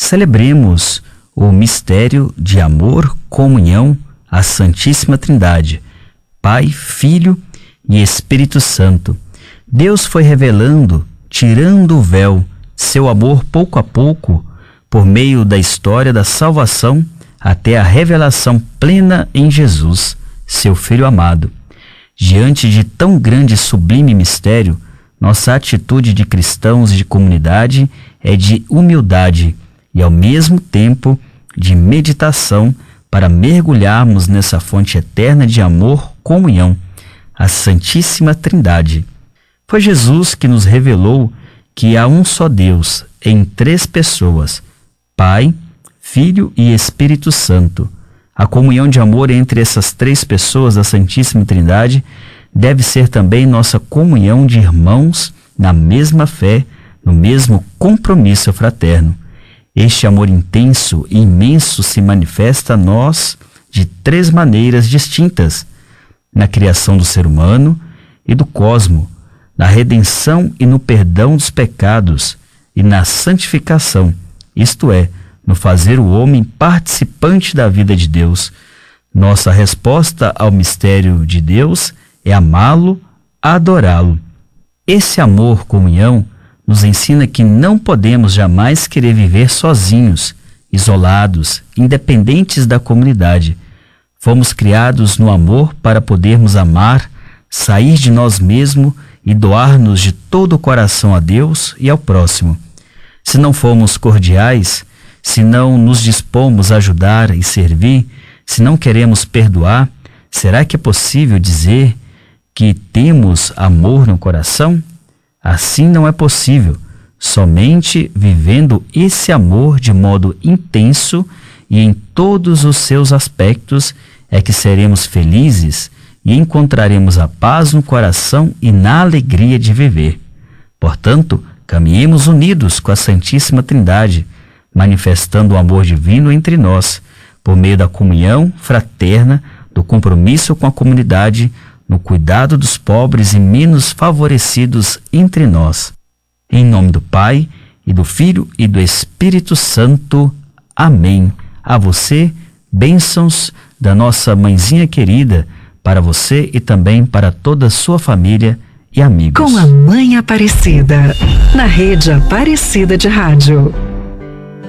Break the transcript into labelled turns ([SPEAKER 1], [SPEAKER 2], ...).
[SPEAKER 1] Celebremos o mistério de amor, comunhão à Santíssima Trindade, Pai, Filho e Espírito Santo. Deus foi revelando, tirando o véu, seu amor pouco a pouco, por meio da história da salvação, até a revelação plena em Jesus, seu Filho amado. Diante de tão grande e sublime mistério, nossa atitude de cristãos e de comunidade é de humildade e, ao mesmo tempo, de meditação para mergulharmos nessa fonte eterna de amor, comunhão, a Santíssima Trindade. Foi Jesus que nos revelou que há um só Deus em 3 pessoas, Pai, Filho e Espírito Santo. A comunhão de amor entre essas 3 pessoas da Santíssima Trindade deve ser também nossa comunhão de irmãos na mesma fé, no mesmo compromisso fraterno. Este amor intenso e imenso se manifesta a nós de 3 maneiras distintas: na criação do ser humano e do cosmo, na redenção e no perdão dos pecados, e na santificação, isto é, no fazer o homem participante da vida de Deus. Nossa resposta ao mistério de Deus é amá-lo, adorá-lo. Esse amor, comunhão, nos ensina que não podemos jamais querer viver sozinhos, isolados, independentes da comunidade. Fomos criados no amor para podermos amar, sair de nós mesmos e doar-nos de todo o coração a Deus e ao próximo. Se não formos cordiais, se não nos dispomos a ajudar e servir, se não queremos perdoar, será que é possível dizer que temos amor no coração? Assim não é possível. Somente vivendo esse amor de modo intenso e em todos os seus aspectos é que seremos felizes e encontraremos a paz no coração e na alegria de viver. Portanto, caminhemos unidos com a Santíssima Trindade, manifestando o amor divino entre nós, por meio da comunhão fraterna, do compromisso com a comunidade, no cuidado dos pobres e menos favorecidos entre nós. Em nome do Pai, e do Filho e do Espírito Santo. Amém. A você, bênçãos da nossa mãezinha querida, para você e também para toda a sua família e amigos.
[SPEAKER 2] Com a Mãe Aparecida, na Rede Aparecida de Rádio.